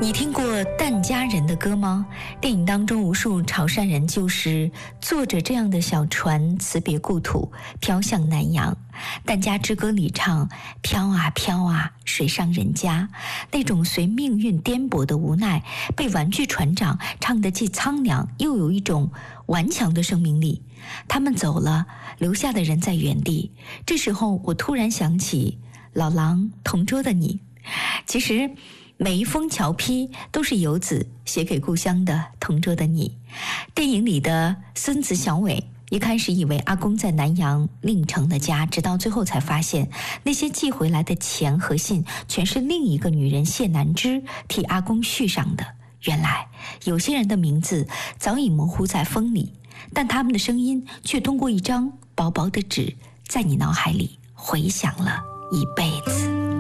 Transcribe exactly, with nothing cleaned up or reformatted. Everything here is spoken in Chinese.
你听过疍家人的歌吗？电影当中无数潮汕人就是坐着这样的小船辞别故土，飘向南洋。疍家之歌里唱，飘啊飘啊，水上人家，那种随命运颠簸的无奈，被玩具船长唱得既苍凉又有一种顽强的生命力。他们走了，留下的人在原地。这时候我突然想起老狼同桌的你。其实每一封侨批都是游子写给故乡的同桌的你。电影里的孙子小伟一开始以为阿公在南洋另成了家，直到最后才发现那些寄回来的钱和信全是另一个女人谢南枝替阿公续上的。原来有些人的名字早已模糊在风里，但他们的声音却通过一张薄薄的纸在你脑海里回响了一辈子。